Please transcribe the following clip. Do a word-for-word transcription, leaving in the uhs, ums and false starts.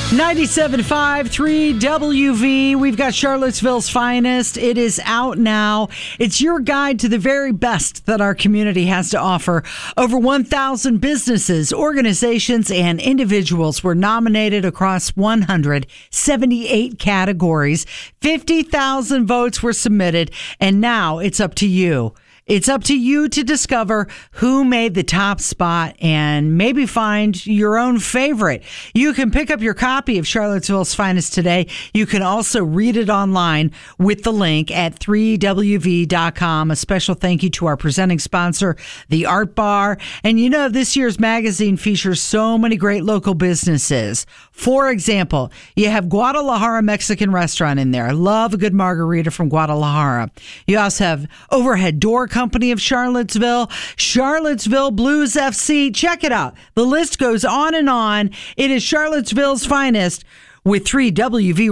ninety-seven point five, three W V. We've got Charlottesville's finest. It is out now. It's your guide to the very best that our community has to offer. Over one thousand businesses, organizations, and individuals were nominated across one hundred seventy-eight categories. fifty thousand votes were submitted, and now it's up to you. It's up to you to discover who made the top spot and maybe find your own favorite. You can pick up your copy of Charlottesville's Finest today. You can also read it online with the link at three W V dot com. A special thank you to our presenting sponsor, the Art Bar. And you know, this year's magazine features so many great local businesses. For example, you have Guadalajara Mexican Restaurant in there. I love a good margarita from Guadalajara. You also have Overhead Door Company of Charlottesville, Charlottesville Blues F C. Check it out. The list goes on and on. It is Charlottesville's finest with three W V